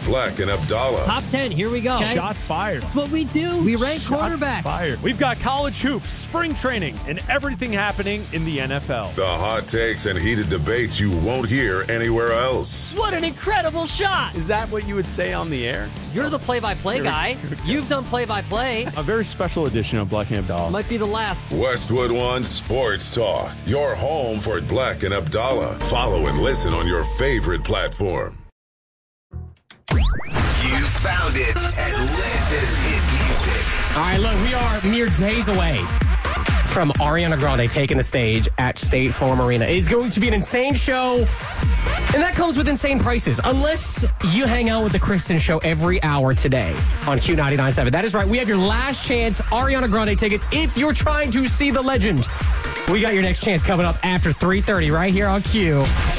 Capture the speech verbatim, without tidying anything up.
Black and Abdallah. Top ten, here we go. Okay. Shots fired. That's what we do. We rank Shots quarterbacks. Fired. We've got college hoops, spring training, and everything happening in the N F L. The hot takes and heated debates you won't hear anywhere else. What an incredible shot. Is that what you would say on the air? You're the play-by-play guy. You've done play-by-play. A very special edition of Black and Abdallah. Might be the last. Westwood One Sports Talk. Your home for Black and Abdallah. Follow and listen on your favorite platform. You found it. Atlanta's hit music. All right, look, we are mere days away from Ariana Grande taking the stage at State Farm Arena. It is going to be an insane show, and that comes with insane prices, unless you hang out with the Kristen Show every hour today on Q ninety-nine point seven. That is right. We have your last chance Ariana Grande tickets if you're trying to see the legend. We got your next chance coming up after three thirty right here on Q.